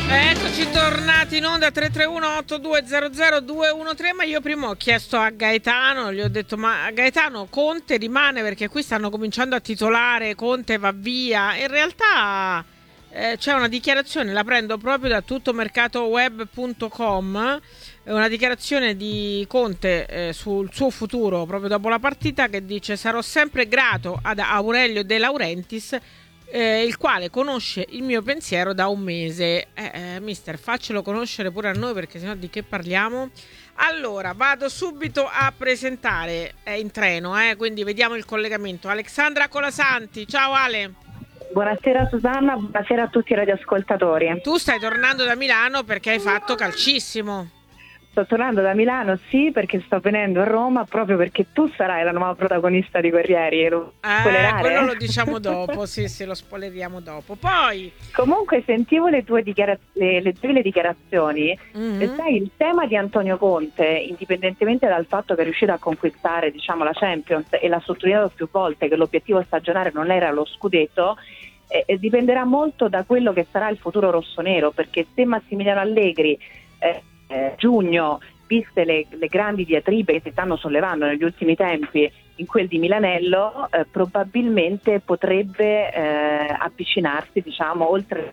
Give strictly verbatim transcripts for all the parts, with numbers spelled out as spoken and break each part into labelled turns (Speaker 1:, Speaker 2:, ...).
Speaker 1: Eccoci tornati in onda tre tre uno otto due zero zero due uno tre, ma io prima ho chiesto a Gaetano, gli ho detto ma Gaetano Conte rimane, perché qui stanno cominciando a titolare Conte va via. In realtà eh, c'è una dichiarazione, la prendo proprio da tuttomercatoweb punto com, una dichiarazione di Conte eh, sul suo futuro proprio dopo la partita, che dice: sarò sempre grato ad Aurelio De Laurentiis, Eh, il quale conosce il mio pensiero da un mese. eh, eh, mister, faccelo conoscere pure a noi, perché sennò di che parliamo? Allora, vado subito a presentare, è in treno, eh, quindi vediamo il collegamento. Alexandra Colasanti, ciao Ale.
Speaker 2: Buonasera Susanna, buonasera a tutti i radioascoltatori.
Speaker 1: Tu stai tornando da Milano perché hai fatto calcissimo.
Speaker 2: Sto tornando da Milano, sì, perché sto venendo a Roma proprio perché tu sarai la nuova protagonista di Guerrieri. Lo
Speaker 1: Eh, quello lo diciamo dopo, sì, sì, lo spoileriamo dopo. Poi
Speaker 2: comunque sentivo le tue dichiara- le, le tue dichiarazioni,
Speaker 1: mm-hmm.
Speaker 2: e sai, il tema di Antonio Conte, indipendentemente dal fatto che è riuscito a conquistare, diciamo, la Champions, e l'ha sottolineato più volte che l'obiettivo stagionale non era lo scudetto, eh, eh, dipenderà molto da quello che sarà il futuro rossonero, perché se Massimiliano Allegri eh, Eh, giugno, viste le, le grandi diatribe che si stanno sollevando negli ultimi tempi in quel di Milanello, eh, probabilmente potrebbe eh, avvicinarsi, diciamo, oltre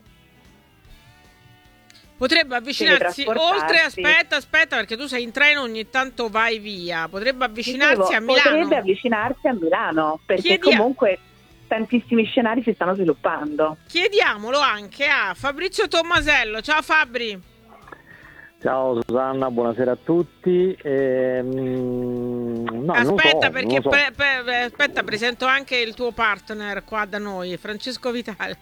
Speaker 1: potrebbe avvicinarsi oltre aspetta aspetta perché tu sei in treno, ogni tanto vai via, potrebbe avvicinarsi
Speaker 2: Dicevo,
Speaker 1: a Milano
Speaker 2: potrebbe avvicinarsi a Milano, perché
Speaker 1: Chiedia...
Speaker 2: comunque tantissimi scenari si stanno sviluppando.
Speaker 1: Chiediamolo anche a Fabrizio Tommasello. Ciao Fabri.
Speaker 3: Ciao Susanna, buonasera a tutti. Ehm, no,
Speaker 1: aspetta
Speaker 3: so,
Speaker 1: perché
Speaker 3: so.
Speaker 1: pre- pre- aspetta, presento anche il tuo partner qua da noi, Francesco Vitale.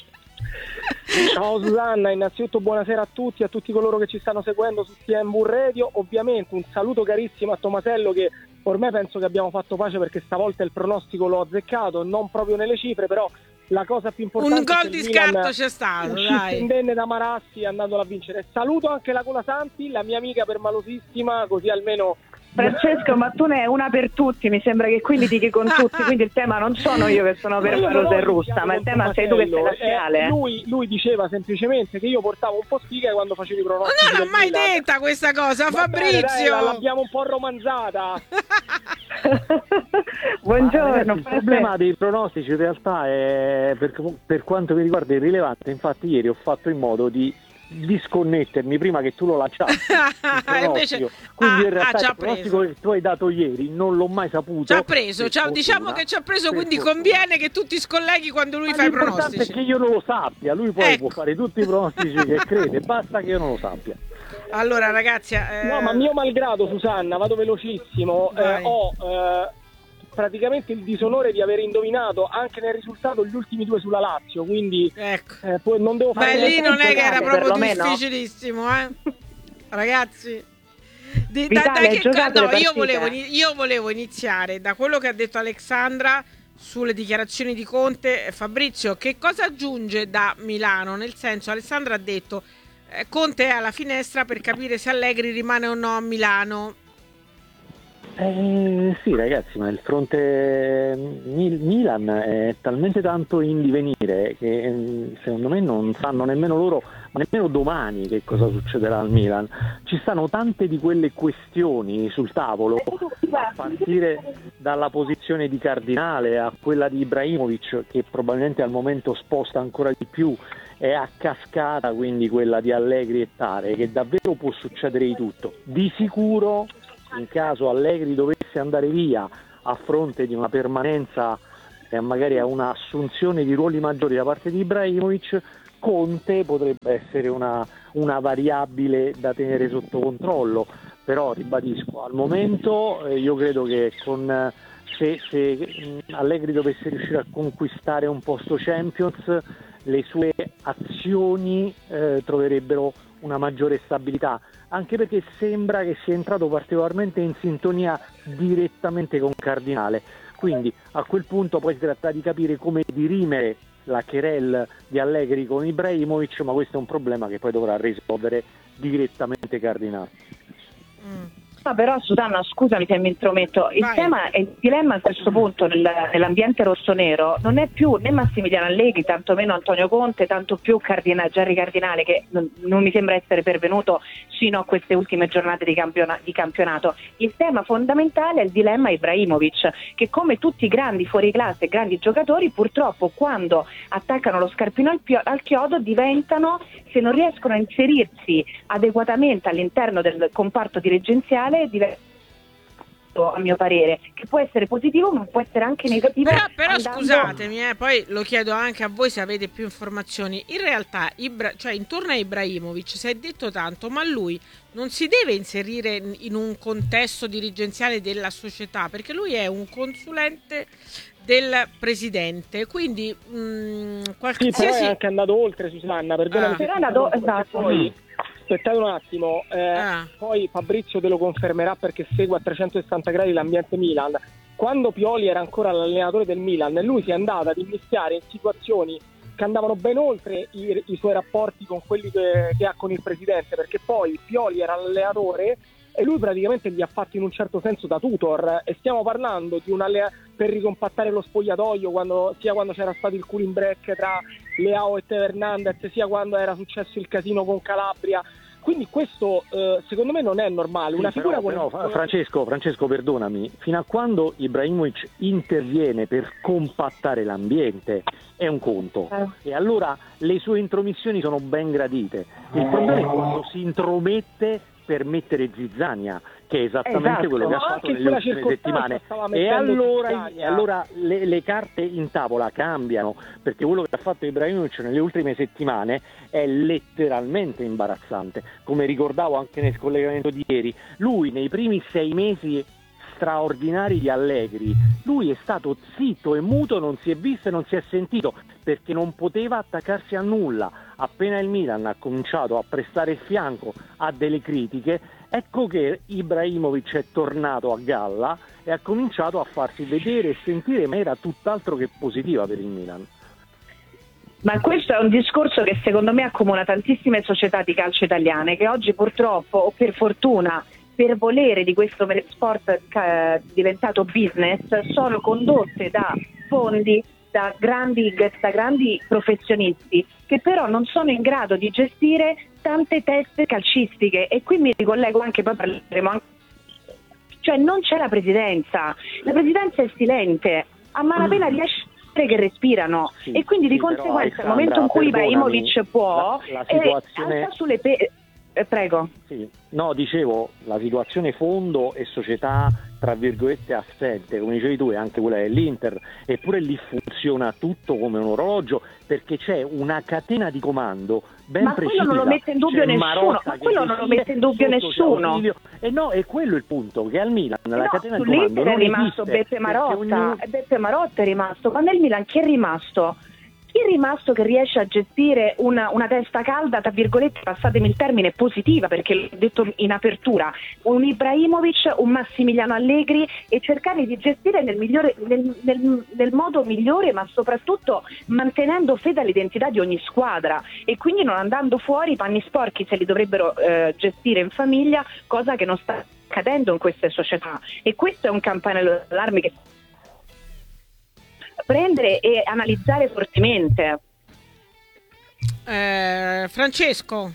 Speaker 4: Ciao Susanna, innanzitutto buonasera a tutti, a tutti coloro che ci stanno seguendo su T M V Radio. Ovviamente un saluto carissimo a Tommasello, che ormai penso che abbiamo fatto pace, perché stavolta il pronostico l'ho azzeccato, non proprio nelle cifre, però la cosa più importante
Speaker 1: un gol di scarto c'è stato, dai,
Speaker 4: indenne da Marassi andandolo a vincere. Saluto anche la Colasanti, la mia amica permalosissima, così almeno.
Speaker 2: Francesco, ma tu ne è una per tutti, mi sembra che qui litighi con tutti, quindi il tema non sono io che sono permalosa e russa, ma il tema sei tu che sei laziale.
Speaker 4: Eh, lui, lui diceva semplicemente che io portavo un po' sfiga quando facevi i pronostici.
Speaker 1: Ma non l'ho mai
Speaker 4: Milan.
Speaker 1: detta questa cosa,
Speaker 4: Va
Speaker 1: Fabrizio.
Speaker 4: Bene, dai, l'abbiamo un po' romanzata.
Speaker 2: Buongiorno.
Speaker 3: Ah, ragazzi, il problema dei pronostici in realtà è, per, per quanto mi riguarda, irrilevante. Infatti ieri ho fatto in modo di disconnettermi prima che tu lo lanciassi.
Speaker 1: Invece,
Speaker 3: quindi
Speaker 1: ah,
Speaker 3: in realtà
Speaker 1: ah,
Speaker 3: il pronostico che tu hai dato ieri non l'ho mai saputo.
Speaker 1: Ci ha preso, ci ha, diciamo che ci ha preso, quindi fortuna. Conviene che tu ti scolleghi quando lui
Speaker 3: Ma
Speaker 1: fa i pronostici.
Speaker 3: L'importante è che io non lo sappia, lui poi ecco. può fare tutti i pronostici che crede, basta che io non lo sappia.
Speaker 1: Allora ragazzi, eh...
Speaker 4: no, ma mio malgrado, Susanna, vado velocissimo, eh, ho eh, praticamente il disonore di aver indovinato anche nel risultato gli ultimi due sulla Lazio, quindi
Speaker 1: ecco.
Speaker 4: eh, poi non devo fare.
Speaker 1: Beh, lì non è che era proprio difficilissimo, eh? Ragazzi. Di, da, da che, no, io volevo, io volevo iniziare da quello che ha detto Alexandra sulle dichiarazioni di Conte. Fabrizio, che cosa aggiunge da Milano? Nel senso, Alessandra ha detto eh, Conte è alla finestra per capire se Allegri rimane o no a Milano.
Speaker 3: Eh, sì ragazzi, ma il fronte Mil- Milan è talmente tanto in divenire che secondo me non sanno nemmeno loro, ma nemmeno domani, che cosa succederà al Milan. Ci stanno tante di quelle questioni sul tavolo, a partire dalla posizione di Cardinale a quella di Ibrahimovic, che probabilmente al momento sposta ancora di più, è a cascata quindi quella di Allegri e Tare, che davvero può succedere di tutto. Di sicuro, in caso Allegri dovesse andare via a fronte di una permanenza e magari a un'assunzione di ruoli maggiori da parte di Ibrahimovic, Conte potrebbe essere una, una variabile da tenere sotto controllo. Però ribadisco, al momento eh, io credo che con se, se Allegri dovesse riuscire a conquistare un posto Champions, le sue azioni eh, troverebbero una maggiore stabilità, anche perché sembra che sia entrato particolarmente in sintonia direttamente con Cardinale. Quindi a quel punto poi si tratta di capire come dirimere la querelle di Allegri con Ibrahimovic, ma questo è un problema che poi dovrà risolvere direttamente Cardinale.
Speaker 1: Mm.
Speaker 2: No, però Susanna, scusami se mi intrometto, il
Speaker 1: Vai.
Speaker 2: tema e il dilemma a questo punto nel, nell'ambiente rossonero non è più né Massimiliano Allegri, tantomeno Antonio Conte, tanto più Cardina, Gerry Cardinale, che non, non mi sembra essere pervenuto sino a queste ultime giornate di, campiona, di campionato. Il tema fondamentale è il dilemma Ibrahimovic, che come tutti i grandi fuoriclasse e grandi giocatori, purtroppo quando attaccano lo scarpino al, pio, al chiodo diventano, se non riescono a inserirsi adeguatamente all'interno del comparto dirigenziale, a mio parere, che può essere positivo ma può essere anche negativo.
Speaker 1: Però, però
Speaker 2: andando...
Speaker 1: scusatemi, eh, poi lo chiedo anche a voi se avete più informazioni. In realtà, Ibra- cioè intorno a Ibrahimovic si è detto tanto, ma lui non si deve inserire in un contesto dirigenziale della società, perché lui è un consulente del presidente, quindi mh, qualsiasi...
Speaker 4: Sì, però è anche andato oltre, Susanna, perdonami.
Speaker 1: Ah.
Speaker 2: Però è andato, esatto.
Speaker 4: Poi, aspettate un attimo, eh,
Speaker 1: Ah.
Speaker 4: poi Fabrizio te lo confermerà perché segue a trecentosessanta gradi l'ambiente Milan. Quando Pioli era ancora l'allenatore del Milan, lui si è andato ad immischiare in situazioni che andavano ben oltre i, i suoi rapporti con quelli che, che ha con il presidente, perché poi Pioli era l'allenatore e lui praticamente gli ha fatto in un certo senso da tutor, e stiamo parlando di un allea- per ricompattare lo spogliatoio, quando, sia quando c'era stato il cooling break tra Leao e Teo Hernandez, sia quando era successo il casino con Calabria. Quindi questo eh, secondo me non è normale. Una
Speaker 3: Sì,
Speaker 4: figura
Speaker 3: però,
Speaker 4: come...
Speaker 3: però, Francesco, Francesco, perdonami, fino a quando Ibrahimovic interviene per compattare l'ambiente è un conto,
Speaker 2: Eh.
Speaker 3: e allora le sue intromissioni sono ben gradite. Il problema è quando si intromette per mettere zizzania, che è esattamente
Speaker 2: Esatto.
Speaker 3: quello che ha
Speaker 4: Ma
Speaker 3: fatto
Speaker 4: anche in
Speaker 3: nelle
Speaker 4: quella
Speaker 3: ultime
Speaker 4: circostanza
Speaker 3: settimane.
Speaker 4: stava
Speaker 3: E
Speaker 4: mettendo
Speaker 3: allora,
Speaker 4: zizzania.
Speaker 3: e allora le, le carte in tavola cambiano, perché quello che ha fatto Ibrahimovic nelle ultime settimane è letteralmente imbarazzante. Come ricordavo anche nel collegamento di ieri, lui nei primi sei mesi straordinari di Allegri, lui è stato zitto e muto, non si è visto e non si è sentito, perché non poteva attaccarsi a nulla. Appena il Milan ha cominciato a prestare il fianco a delle critiche, ecco che Ibrahimovic è tornato a galla e ha cominciato a farsi vedere e sentire in maniera tutt'altro che positiva per il Milan.
Speaker 2: Ma questo è un discorso che secondo me accomuna tantissime società di calcio italiane, che oggi purtroppo, o per fortuna, per volere di questo sport eh, diventato business, sono condotte da fondi, da grandi, da grandi professionisti, che però non sono in grado di gestire tante teste calcistiche. E qui mi ricollego anche, poi parleremo anche, cioè non c'è la presidenza, la presidenza è silente, a malapena riesce che respirano,
Speaker 3: Sì,
Speaker 2: e quindi di
Speaker 3: sì, però,
Speaker 2: conseguenza
Speaker 3: Alessandra,
Speaker 2: nel momento in cui
Speaker 3: perdonami,
Speaker 2: Ibrahimovic può
Speaker 3: la, la
Speaker 2: eh,
Speaker 3: situazione...
Speaker 2: alza sulle pe- eh, prego.
Speaker 3: Sì. No, dicevo, la situazione fondo e società tra virgolette assente, come dicevi tu, è anche quella dell'Inter, eppure lì funziona tutto come un orologio, perché c'è una catena di comando ben
Speaker 2: ma
Speaker 3: precisa.
Speaker 2: quello non lo mette in dubbio
Speaker 3: C'è
Speaker 2: nessuno,
Speaker 3: Marotta
Speaker 2: ma
Speaker 3: che
Speaker 2: quello non lo mette in dubbio
Speaker 3: sotto c'è
Speaker 2: nessuno.
Speaker 3: Osilio. E no, è quello il punto, che al Milan la
Speaker 2: No,
Speaker 3: catena di comando
Speaker 2: sull'Inter è
Speaker 3: non
Speaker 2: rimasto
Speaker 3: esiste,
Speaker 2: Beppe
Speaker 3: perché
Speaker 2: Marotta,
Speaker 3: ognuno...
Speaker 2: e Beppe Marotta è rimasto, ma nel Milan chi è rimasto? Chi è rimasto che riesce a gestire una, una testa calda, tra virgolette, passatemi il termine, positiva, perché l'ho detto in apertura, un Ibrahimovic, un Massimiliano Allegri, e cercare di gestire nel, migliore, nel, nel, nel modo migliore, ma soprattutto mantenendo fede all'identità di ogni squadra, e quindi non andando fuori. I panni sporchi se li dovrebbero eh, gestire in famiglia, cosa che non sta accadendo in queste società, e questo è un campanello d'allarme che prendere e analizzare fortemente.
Speaker 1: Eh, Francesco,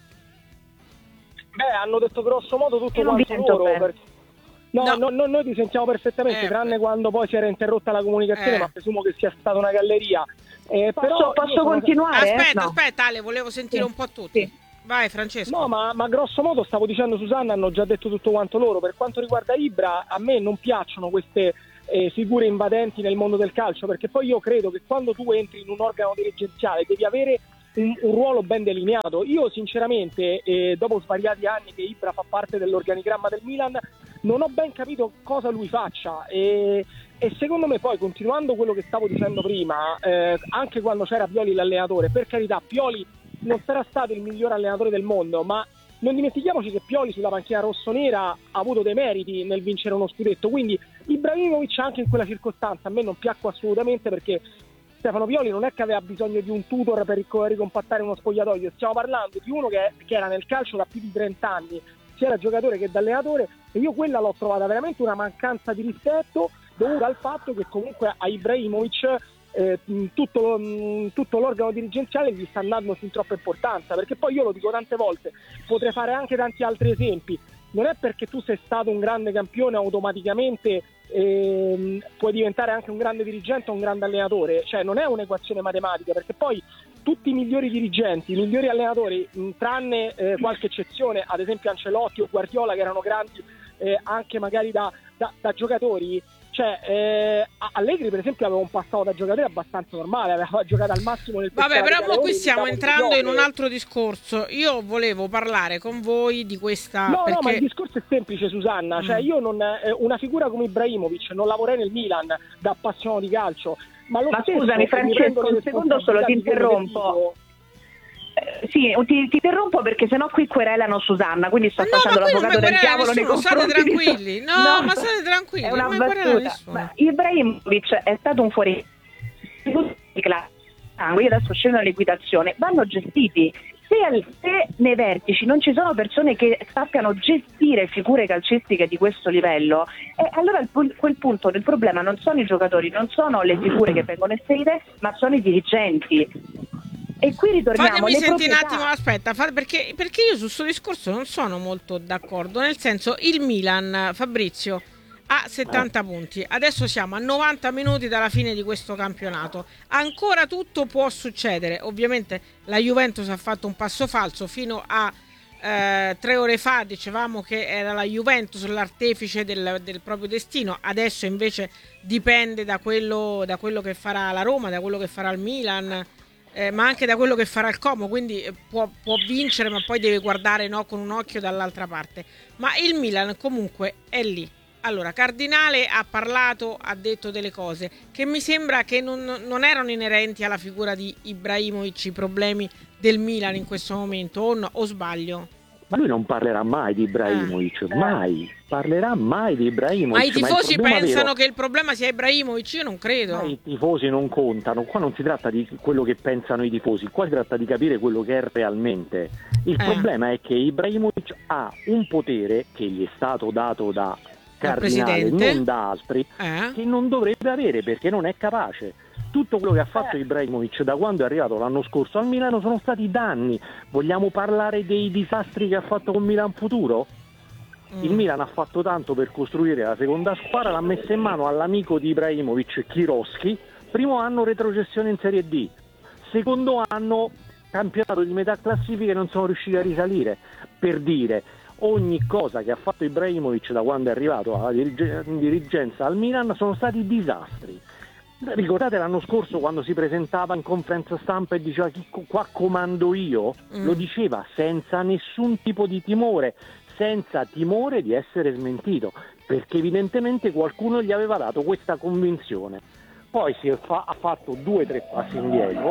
Speaker 4: Beh, hanno detto grosso modo tutto
Speaker 2: Io non vi
Speaker 4: quanto
Speaker 2: sento
Speaker 4: loro.
Speaker 2: bene.
Speaker 4: Perché... No,
Speaker 1: No.
Speaker 4: no, no, noi ti sentiamo perfettamente,
Speaker 1: Eh,
Speaker 4: tranne quando poi si era interrotta la comunicazione,
Speaker 1: Eh.
Speaker 4: ma presumo che sia stata una galleria. Eh,
Speaker 2: Posso,
Speaker 4: però io
Speaker 2: posso
Speaker 4: sono-
Speaker 2: continuare?
Speaker 1: aspetta,
Speaker 2: No.
Speaker 1: aspetta Ale, volevo sentire
Speaker 2: Sì.
Speaker 1: un po' tutti.
Speaker 2: Sì.
Speaker 1: Vai Francesco.
Speaker 4: No, ma, ma grosso modo stavo dicendo, Susanna, hanno già detto tutto quanto loro. Per quanto riguarda Ibra, a me non piacciono queste eh, figure invadenti nel mondo del calcio, perché poi io credo che quando tu entri in un organo dirigenziale devi avere un, un ruolo ben delineato. Io sinceramente, eh, dopo svariati anni che Ibra fa parte dell'organigramma del Milan, non ho ben capito cosa lui faccia, e, e secondo me poi, continuando quello che stavo dicendo prima, eh, anche quando c'era Pioli l'allenatore, per carità, Pioli non sarà stato il miglior allenatore del mondo, ma non dimentichiamoci che Pioli sulla panchina rossonera ha avuto dei meriti nel vincere uno scudetto. Quindi Ibrahimovic anche in quella circostanza a me non piacque assolutamente, perché Stefano Pioli non è che aveva bisogno di un tutor per ricompattare uno spogliatoio, stiamo parlando di uno che, che era nel calcio da più di trenta anni, sia da giocatore che da allenatore, e io quella l'ho trovata veramente una mancanza di rispetto dovuta al fatto che comunque a Ibrahimovic eh, tutto, lo, tutto l'organo dirigenziale gli sta dando fin troppa importanza, perché poi io lo dico tante volte, potrei fare anche tanti altri esempi. Non è perché tu sei stato un grande campione automaticamente eh, puoi diventare anche un grande dirigente o un grande allenatore, cioè non è un'equazione matematica, perché poi tutti i migliori dirigenti, i migliori allenatori, mh, tranne eh, qualche eccezione, ad esempio Ancelotti o Guardiola, che erano grandi eh, anche magari da, da, da giocatori, cioè eh, Allegri per esempio aveva un passato da giocatore abbastanza normale, aveva giocato al massimo nel
Speaker 1: Vabbè, però mo qui stiamo entrando in un
Speaker 4: altro
Speaker 1: altro discorso. Io volevo parlare con voi di questa
Speaker 4: no
Speaker 1: perché...
Speaker 4: no ma il discorso è semplice, Susanna, mm. cioè io non eh, una figura come Ibrahimovic non lavorei nel Milan da appassionato di calcio, ma, lo
Speaker 2: ma
Speaker 4: stesso,
Speaker 2: scusami Francesco, un secondo solo ti interrompo. Eh, sì, ti, ti interrompo perché sennò qui querelano Susanna, quindi sto
Speaker 1: no,
Speaker 2: facendo l'avvocato del diavolo nei
Speaker 1: nessuno, state
Speaker 2: confronti
Speaker 1: tranquilli.
Speaker 2: di...
Speaker 1: No,
Speaker 2: no,
Speaker 1: ma state tranquilli,
Speaker 2: è una
Speaker 1: non mi querela nessuno.
Speaker 2: Ma Ibrahimovic è stato un fuori di classe, adesso scendono l'equitazione, vanno gestiti. Se, se nei vertici non ci sono persone che sappiano gestire figure calcistiche di questo livello, eh, allora il, quel punto del problema non sono i giocatori, non sono le figure che vengono inserite, ma sono i dirigenti. E qui ritorniamo
Speaker 1: Fatemi
Speaker 2: alle
Speaker 1: sentire
Speaker 2: proprietà.
Speaker 1: un attimo, aspetta, fa, perché, perché io su questo discorso non sono molto d'accordo, nel senso, il Milan, Fabrizio, ha settanta punti, adesso siamo a novanta minuti dalla fine di questo campionato, ancora tutto può succedere. Ovviamente la Juventus ha fatto un passo falso, fino a eh, tre ore fa dicevamo che era la Juventus l'artefice del, del proprio destino, adesso invece dipende da quello, da quello che farà la Roma, da quello che farà il Milan, eh, ma anche da quello che farà il Como, quindi può, può vincere, ma poi deve guardare, no, con un occhio dall'altra parte. Ma il Milan comunque è lì. Allora, Cardinale ha parlato, ha detto delle cose che mi sembra che non, non erano inerenti alla figura di Ibrahimovic, i problemi del Milan in questo momento, o, no, o sbaglio?
Speaker 3: Ma lui non parlerà mai di Ibrahimovic,
Speaker 1: eh.
Speaker 3: mai, parlerà mai di Ibrahimovic.
Speaker 1: Ma i tifosi
Speaker 3: ma
Speaker 1: pensano
Speaker 3: vero,
Speaker 1: che il problema sia Ibrahimovic? Io non credo.
Speaker 3: Ma i tifosi non contano, qua non si tratta di quello che pensano i tifosi, qua si tratta di capire quello che è realmente. Il
Speaker 1: eh.
Speaker 3: problema è che Ibrahimovic ha un potere che gli è stato dato da Cardinale, non da altri,
Speaker 1: eh?
Speaker 3: che non dovrebbe avere perché non è capace. Tutto quello che ha fatto Ibrahimovic da quando è arrivato l'anno scorso al Milano sono stati danni. Vogliamo parlare dei disastri che ha fatto con Milan Futuro? Mm. Il Milan ha fatto tanto per costruire la seconda squadra, l'ha messa in mano all'amico di Ibrahimovic, Kiroschi. Primo anno retrocessione in Serie D, secondo anno campionato di metà classifica e non sono riusciti a risalire. Per dire, ogni cosa che ha fatto Ibrahimovic da quando è arrivato alla dirige- dirigenza al Milan sono stati disastri. Ricordate l'anno scorso quando si presentava in conferenza stampa e diceva chi qua comando io? Mm. Lo diceva senza nessun tipo di timore, senza timore di essere smentito, perché evidentemente qualcuno gli aveva dato questa convinzione. Poi si è fa- ha fatto due o tre passi indietro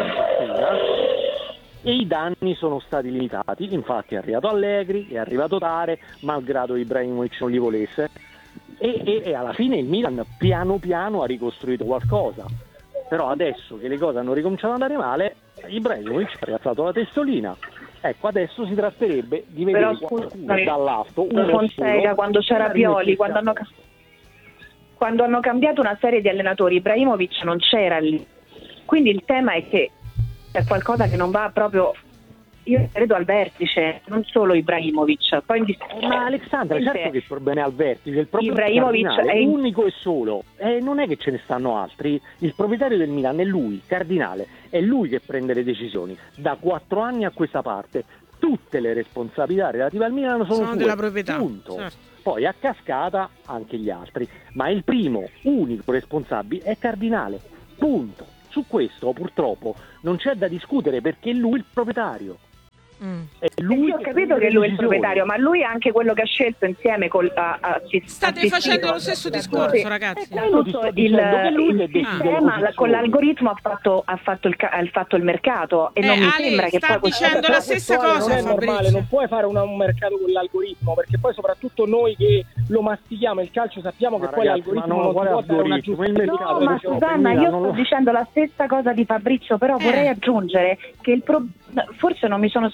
Speaker 3: e i danni sono stati limitati. Infatti è arrivato Allegri, è arrivato Tare, malgrado Ibrahimovic non li volesse, e, e, e alla fine il Milan piano piano ha ricostruito qualcosa. Però adesso che le cose hanno ricominciato ad andare male, Ibrahimovic ha rialzato la testolina. Ecco, adesso si tratterebbe di vedere qualcuno dall'alto, uno
Speaker 2: Fonseca,
Speaker 3: solo,
Speaker 2: quando c'era Pioli, quando hanno, quando hanno cambiato una serie di allenatori, Ibrahimovic non c'era lì. Quindi il tema è che è qualcosa che non va proprio, io credo, al vertice, non solo Ibrahimovic. Poi in dis-
Speaker 3: ma Alexandra, certo che il problema è al vertice, il problema
Speaker 2: Ibrahimovic
Speaker 3: è
Speaker 2: è in...
Speaker 3: unico e solo, eh, non è che ce ne stanno altri. Il proprietario del Milan è lui, Cardinale, è lui che prende le decisioni. Da quattro anni a questa parte tutte le responsabilità relative al Milan sono,
Speaker 1: sono
Speaker 3: sue,
Speaker 1: della proprietà,
Speaker 3: punto.
Speaker 1: Certo.
Speaker 3: Poi a cascata anche gli altri, ma il primo unico responsabile è Cardinale, punto. Su questo purtroppo non c'è da discutere perché è lui il proprietario.
Speaker 1: Mm.
Speaker 3: È lui.
Speaker 2: Io ho capito che lui è il proprietario, ma lui è anche quello che ha scelto insieme col a, a,
Speaker 1: state facendo lo stesso discorso, sì, ragazzi.
Speaker 2: Eh, tutto il, il, il sistema ah. con l'algoritmo ha fatto, ha fatto, il, ha fatto il mercato e
Speaker 1: eh,
Speaker 2: non mi
Speaker 1: Ale,
Speaker 2: sembra che
Speaker 1: sta
Speaker 2: poi
Speaker 1: dicendo la stessa cosa.
Speaker 4: Non è normale,
Speaker 1: Fabrizio.
Speaker 4: non puoi fare una, un mercato con l'algoritmo, perché poi soprattutto noi che lo mastichiamo il calcio sappiamo
Speaker 3: ma
Speaker 4: che poi
Speaker 3: ragazzi,
Speaker 4: l'algoritmo
Speaker 3: non
Speaker 4: non può dare una giusta.
Speaker 2: No, ma Susanna, io sto dicendo la stessa cosa di Fabrizio, però vorrei
Speaker 1: eh.
Speaker 2: aggiungere che il pro... forse non mi sono spiegato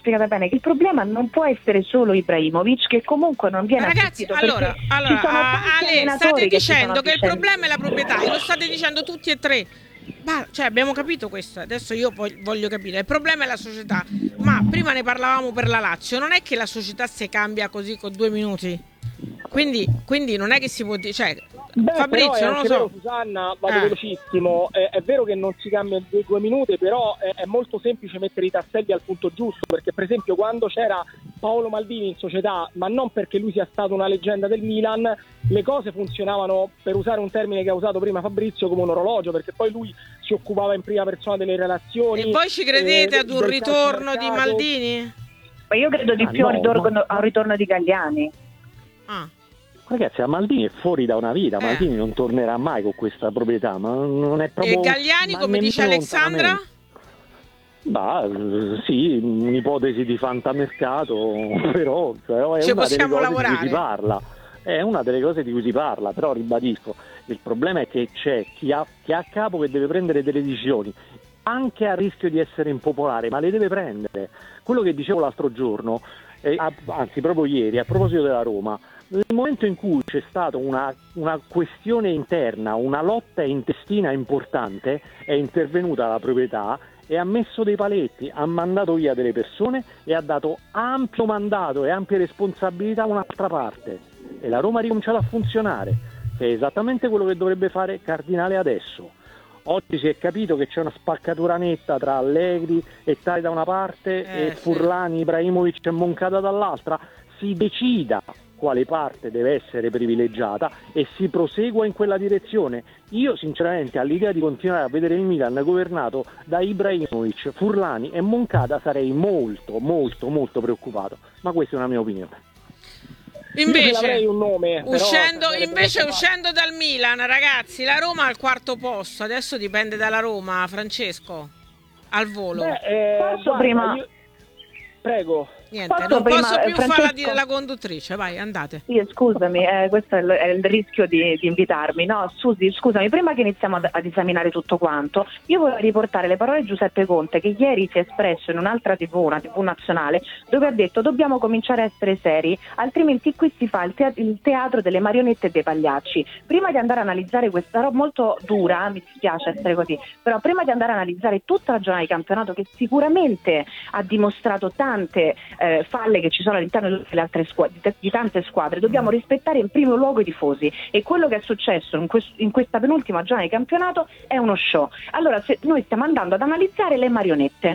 Speaker 2: spiegata bene che il problema non può essere solo Ibrahimovic, che comunque non viene
Speaker 1: Ragazzi,
Speaker 2: assistito,
Speaker 1: allora,
Speaker 2: perché
Speaker 1: allora
Speaker 2: ci sono
Speaker 1: ah,
Speaker 2: tanti
Speaker 1: Ale,
Speaker 2: allenatori
Speaker 1: state
Speaker 2: che si
Speaker 1: dicendo
Speaker 2: sono
Speaker 1: che il
Speaker 2: avvicinati.
Speaker 1: problema è la proprietà e lo state dicendo tutti e tre. Ma, cioè, abbiamo capito questo, adesso io voglio, voglio capire. Il problema è la società, ma prima ne parlavamo per la Lazio, non è che la società si cambia così con due minuti. Quindi, quindi non è che si può dire, cioè,
Speaker 4: Beh,
Speaker 1: Fabrizio,
Speaker 4: però è
Speaker 1: non lo
Speaker 4: anche
Speaker 1: so.
Speaker 4: vero, Susanna, vado
Speaker 1: Eh.
Speaker 4: velocissimo, è, è vero che non si cambia in due, due minuti, però è, è molto semplice mettere i tasselli al punto giusto, perché per esempio quando c'era Paolo Maldini in società, ma non perché lui sia stato una leggenda del Milan, le cose funzionavano, per usare un termine che ha usato prima Fabrizio, come un orologio, perché poi lui si occupava in prima persona delle relazioni.
Speaker 1: E voi ci credete
Speaker 4: eh,
Speaker 1: ad un
Speaker 4: del
Speaker 1: ritorno di
Speaker 4: calciomercato.
Speaker 1: Maldini?
Speaker 2: Ma io credo di
Speaker 3: Ah,
Speaker 2: più
Speaker 3: no,
Speaker 2: al ritorno,
Speaker 3: ma-
Speaker 2: a un ritorno di Galliani.
Speaker 1: Ah.
Speaker 3: Ragazzi, a Maldini è fuori da una vita,
Speaker 1: Eh.
Speaker 3: Maldini non tornerà mai con questa proprietà, ma non è proprio...
Speaker 1: E Galliani,
Speaker 3: ma
Speaker 1: come dice
Speaker 3: nemmeno
Speaker 1: Alexandra?
Speaker 3: lontanamente. Bah, eh, sì, un'ipotesi di fantamercato, però, però è
Speaker 1: Ci
Speaker 3: una delle
Speaker 1: possiamo
Speaker 3: cose di
Speaker 1: lavorare.
Speaker 3: cui si parla. È una delle cose di cui si parla, però ribadisco, il problema è che c'è chi ha, chi ha a capo che deve prendere delle decisioni, anche a rischio di essere impopolare, ma le deve prendere. Quello che dicevo l'altro giorno, eh, a- anzi proprio ieri, a proposito della Roma, nel momento in cui c'è stata una, una questione interna, una lotta intestina importante, è intervenuta la proprietà e ha messo dei paletti, ha mandato via delle persone e ha dato ampio mandato e ampie responsabilità a un'altra parte. E la Roma ha ricominciato a funzionare, che è esattamente quello che dovrebbe fare Cardinale adesso. Oggi si è capito che c'è una spaccatura netta tra Allegri e Tari da una parte
Speaker 1: Eh,
Speaker 3: e
Speaker 1: sì.
Speaker 3: Furlani, Ibrahimovic e Moncada dall'altra. Si decida quale parte deve essere privilegiata e si prosegua in quella direzione. Io sinceramente all'idea di continuare a vedere il Milan governato da Ibrahimovic, Furlani e Moncada sarei molto molto molto preoccupato, ma questa è una mia opinione.
Speaker 4: Io ce
Speaker 1: Invece,
Speaker 4: l'avrei un nome, però
Speaker 1: uscendo,
Speaker 4: sarebbe
Speaker 1: invece
Speaker 4: troppo facile.
Speaker 1: uscendo dal Milan, ragazzi, la Roma al quarto posto, adesso dipende dalla Roma, Francesco, al volo.
Speaker 4: Beh, eh,
Speaker 2: Posso
Speaker 4: guarda,
Speaker 2: prima-
Speaker 4: io- Prego.
Speaker 1: Niente,
Speaker 2: posso
Speaker 1: non
Speaker 2: prima,
Speaker 1: posso più
Speaker 2: Francesco?
Speaker 1: farla dire la conduttrice, vai, andate.
Speaker 2: Sì, scusami, eh, questo è il, è il rischio di, di invitarmi. No, Susi, scusami, prima che iniziamo ad, ad esaminare tutto quanto, io vorrei riportare le parole di Giuseppe Conte, che ieri si è espresso in un'altra tivù, una tivù nazionale, dove ha detto dobbiamo cominciare a essere seri, altrimenti qui si fa il, tea- il teatro delle marionette e dei pagliacci. Prima di andare a analizzare questa roba molto dura, mi dispiace essere così, però prima di andare a analizzare tutta la giornata di campionato, che sicuramente ha dimostrato tante eh, falle che ci sono all'interno di tutte le altre squadre, di, di tante squadre, dobbiamo rispettare in primo luogo i tifosi, e quello che è successo in, quest- in questa penultima giornata di campionato è uno show. Allora se noi stiamo andando ad analizzare le marionette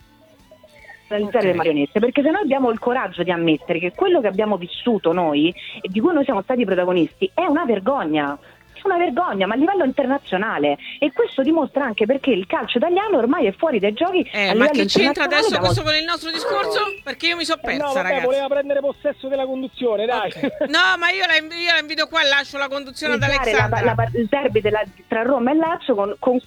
Speaker 2: analizzare
Speaker 1: Ok.
Speaker 2: le marionette, perché se noi abbiamo il coraggio di ammettere che quello che abbiamo vissuto noi e di cui noi siamo stati protagonisti è una vergogna, è una vergogna, ma a livello internazionale, e questo dimostra anche perché il calcio italiano ormai è fuori dai giochi
Speaker 1: Eh,
Speaker 2: a
Speaker 1: ma
Speaker 2: livello
Speaker 1: che c'entra
Speaker 2: internazionale
Speaker 1: adesso
Speaker 2: da
Speaker 1: questo
Speaker 2: molti-
Speaker 1: con il nostro discorso? Perché io mi so
Speaker 4: Eh
Speaker 1: persa,
Speaker 4: no, vabbè,
Speaker 1: ragazzi.
Speaker 4: voleva prendere possesso della conduzione, dai.
Speaker 1: No, ma io la, inv- io la invito qua e lascio la conduzione ad
Speaker 2: iniziare la-
Speaker 1: Alexandra.
Speaker 2: la- il derby della- tra Roma e Lazio con, con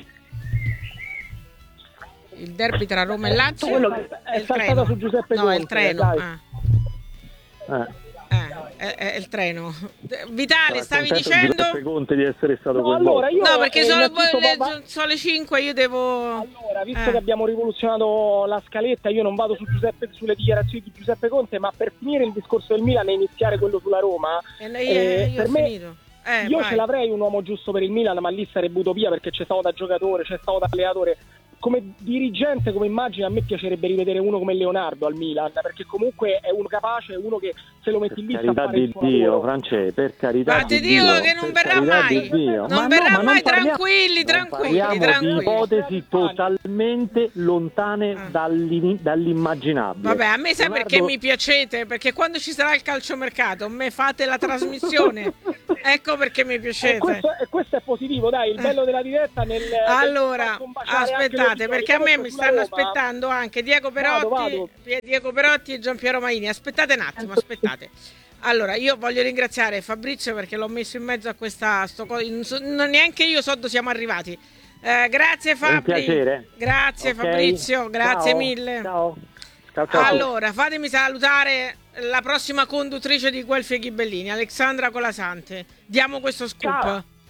Speaker 1: Il derby tra Roma e Lazio.
Speaker 2: quello che-
Speaker 4: è
Speaker 1: il
Speaker 4: saltata
Speaker 1: treno.
Speaker 4: su Giuseppe
Speaker 1: No, è il
Speaker 4: Conte,
Speaker 1: treno.
Speaker 4: dai.
Speaker 1: Ah.
Speaker 3: Eh.
Speaker 1: Eh, è, è il treno. Vitale, stavi
Speaker 3: Contento
Speaker 1: dicendo?
Speaker 3: Giuseppe Conte di essere stato
Speaker 4: No,
Speaker 3: coinvolto.
Speaker 4: allora io
Speaker 1: No, perché
Speaker 4: eh,
Speaker 1: sono,
Speaker 4: innanzitutto,
Speaker 1: le,
Speaker 4: papà-
Speaker 1: sono le cinque, io devo...
Speaker 4: Allora, visto
Speaker 1: Eh.
Speaker 4: che abbiamo rivoluzionato la scaletta, io non vado su Giuseppe, sulle dichiarazioni di Giuseppe Conte, ma per finire il discorso del Milan e iniziare quello sulla Roma,
Speaker 1: Eh, io,
Speaker 4: eh,
Speaker 1: io
Speaker 4: per
Speaker 1: ho
Speaker 4: me-
Speaker 1: finito. Eh,
Speaker 4: io
Speaker 1: vai.
Speaker 4: ce l'avrei un uomo giusto per il Milan, ma lì sarebbe utopia, perché c'è stato da giocatore, c'è stato da allenatore. Come dirigente, come immagine, a me piacerebbe rivedere uno come Leonardo al Milan, perché comunque è uno capace, è uno che se lo metti
Speaker 3: Per
Speaker 4: lì sa
Speaker 3: carità
Speaker 4: fare il
Speaker 3: di
Speaker 4: suo
Speaker 3: Dio,
Speaker 4: lavoro.
Speaker 3: Francesco, per carità
Speaker 1: Ma
Speaker 3: di
Speaker 1: ti dico
Speaker 3: Dio,
Speaker 1: che non
Speaker 3: per
Speaker 1: verrà
Speaker 3: carità
Speaker 1: mai.
Speaker 3: di Dio.
Speaker 1: Non
Speaker 3: Ma
Speaker 1: verrà
Speaker 3: no, ma
Speaker 1: mai,
Speaker 3: non parliamo-
Speaker 1: tranquilli,
Speaker 3: non
Speaker 1: tranquilli,
Speaker 3: parliamo
Speaker 1: tranquilli.
Speaker 3: di ipotesi totalmente lontane
Speaker 1: Ah.
Speaker 3: dall'in- dall'immaginabile.
Speaker 1: Vabbè, a me sai
Speaker 3: Leonardo-
Speaker 1: perché mi piacete? Perché quando ci sarà il calciomercato, me fate la trasmissione. Ecco perché mi
Speaker 4: E
Speaker 1: piacete.
Speaker 4: questo, e questo è positivo, dai, il bello della diretta nel...
Speaker 1: Allora,
Speaker 4: nel combaciare anche
Speaker 1: aspettate,
Speaker 4: le
Speaker 1: perché a me
Speaker 4: opinioni.
Speaker 1: mi
Speaker 4: Sulla
Speaker 1: stanno
Speaker 4: Roma,
Speaker 1: aspettando anche Diego Perotti,
Speaker 4: vado.
Speaker 1: Diego Perotti e Giampiero Maini. Aspettate un attimo, aspettate. Allora, io voglio ringraziare Fabrizio perché l'ho messo in mezzo a questa sto co- non so- non neanche io so dove siamo arrivati. Eh, grazie
Speaker 3: È un
Speaker 1: Fabri.
Speaker 3: piacere.
Speaker 1: Grazie
Speaker 3: Ok?
Speaker 1: Fabrizio, grazie
Speaker 3: Ciao.
Speaker 1: mille.
Speaker 3: Ciao. Ciao, ciao.
Speaker 1: Allora, fatemi salutare la prossima conduttrice di Guelfi e Ghibellini, Alexandra Colasante. Diamo questo scoop.
Speaker 2: Ciao.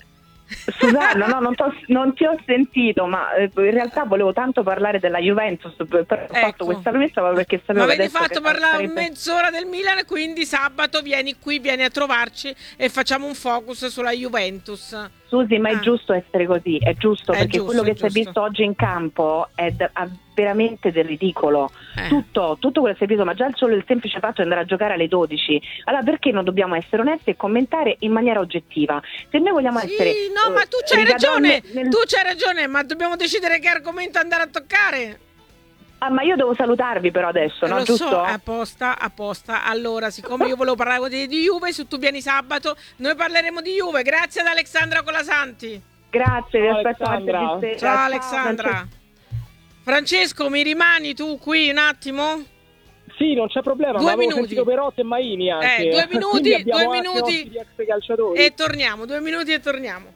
Speaker 2: Susanna, no, non, t'ho- non ti ho sentito, ma eh, in realtà volevo tanto parlare della Juventus, per, per- ho
Speaker 1: Ecco.
Speaker 2: fatto questa premessa proprio perché
Speaker 1: Ma
Speaker 2: sapevo che
Speaker 1: avete
Speaker 2: adesso
Speaker 1: fatto
Speaker 2: che
Speaker 1: parlare
Speaker 2: sarebbe-
Speaker 1: mezz'ora del Milan, quindi sabato vieni qui, vieni a trovarci e facciamo un focus sulla Juventus.
Speaker 2: Susi, ma
Speaker 1: Ah.
Speaker 2: è giusto essere così, è giusto,
Speaker 1: È
Speaker 2: perché
Speaker 1: giusto,
Speaker 2: quello
Speaker 1: è
Speaker 2: che si è
Speaker 1: giusto.
Speaker 2: visto oggi in campo è da- ha veramente del ridicolo.
Speaker 1: Eh.
Speaker 2: Tutto, tutto quello che si è visto, ma già il solo il semplice fatto di andare a giocare alle dodici. Allora perché non dobbiamo essere onesti e commentare in maniera oggettiva? Se noi vogliamo
Speaker 1: Sì,
Speaker 2: essere
Speaker 1: no, ma
Speaker 2: eh,
Speaker 1: tu c'hai
Speaker 2: rigadonne
Speaker 1: ragione,
Speaker 2: nel-
Speaker 1: tu c'hai ragione, ma dobbiamo decidere che argomento andare a toccare.
Speaker 2: Ah, ma io devo salutarvi però adesso,
Speaker 1: Eh,
Speaker 2: no?
Speaker 1: lo
Speaker 2: Giusto?
Speaker 1: so, apposta, apposta. Allora, siccome io volevo parlare di, di Juve, se tu vieni sabato, noi parleremo di Juve. Grazie ad Alexandra Colasanti.
Speaker 2: Grazie, vi
Speaker 4: Ciao,
Speaker 2: aspetto
Speaker 4: Alexandra.
Speaker 2: martedì sera.
Speaker 1: Ciao
Speaker 2: Ciao,
Speaker 1: Alexandra.
Speaker 2: Francesco.
Speaker 1: Francesco, mi rimani tu qui un attimo?
Speaker 4: Sì, non c'è problema,
Speaker 1: Due
Speaker 4: ma avevo
Speaker 1: minuti.
Speaker 4: sentito Perotti e Maini anche.
Speaker 1: Eh, due minuti,
Speaker 4: Quindi abbiamo
Speaker 1: due
Speaker 4: anche
Speaker 1: minuti.
Speaker 4: ospiti ex calciatori.
Speaker 1: E torniamo, due minuti e torniamo.